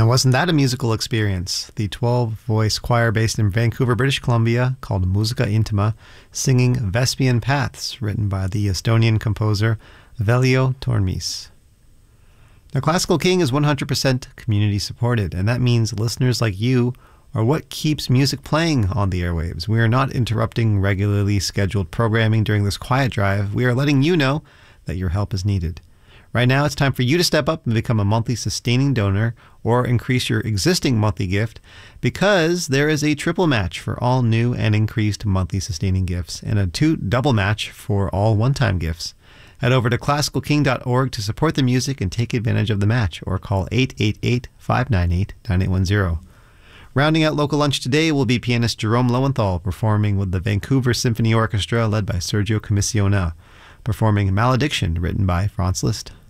Now, wasn't that a musical experience? The 12-voice choir based in Vancouver, British Columbia, called Musica Intima, singing Vespian Paths, written by the Estonian composer Veljo Tormis. Now, Classical King is 100% community supported, and that means listeners like you are what keeps music playing on the airwaves. We are not interrupting regularly scheduled programming during this quiet drive. We are letting you know that your help is needed. Right now, it's time for you to step up and become a monthly sustaining donor or increase your existing monthly gift, because there is a triple match for all new and increased monthly sustaining gifts and a double match for all one-time gifts. Head over to classicalking.org to support the music and take advantage of the match, or call 888-598-9810. Rounding out Local Lunch today will be pianist Jerome Lowenthal performing with the Vancouver Symphony Orchestra led by Sergio Commissiona, performing Malediction, written by Franz Liszt.